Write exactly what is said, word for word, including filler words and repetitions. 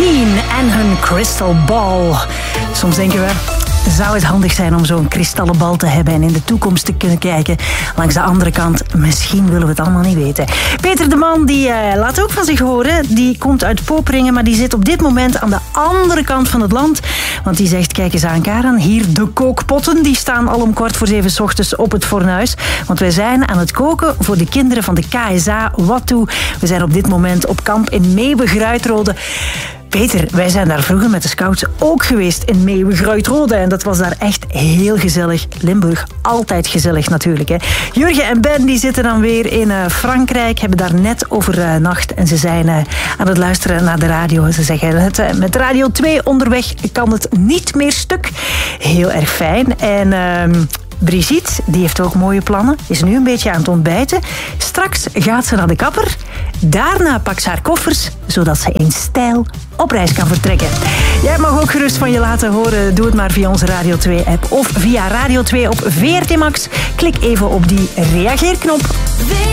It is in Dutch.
Teen en hun Crystal Ball. Soms denken we, zou het handig zijn om zo'n kristallen bal te hebben en in de toekomst te kunnen kijken? Langs de andere kant, misschien willen we het allemaal niet weten. Peter de Man, die uh, laat ook van zich horen. Die komt uit Poperingen, maar die zit op dit moment aan de andere kant van het land. Want die zegt, kijk eens aan Karen, hier de kookpotten, die staan al om kwart voor zeven 's ochtends op het fornuis. Want wij zijn aan het koken voor de kinderen van de K S A Wattoe. We zijn op dit moment op kamp in Meeuwen-Gruitrode. Peter, wij zijn daar vroeger met de scouts ook geweest in Meeuwen-Gruitrode. En dat was daar echt heel gezellig. Limburg, altijd gezellig natuurlijk. Hè. Jurgen en Ben die zitten dan weer in uh, Frankrijk, hebben daar net overnacht. En ze zijn uh, aan het luisteren naar de radio. Ze zeggen, het, uh, met Radio twee onderweg kan het niet meer stuk. Heel erg fijn. En... Uh, Brigitte, die heeft ook mooie plannen, is nu een beetje aan het ontbijten. Straks gaat ze naar de kapper. Daarna pakt ze haar koffers, zodat ze in stijl op reis kan vertrekken. Jij mag ook gerust van je laten horen. Doe het maar via onze Radio twee app of via Radio twee op V R T Max. Klik even op die reageerknop.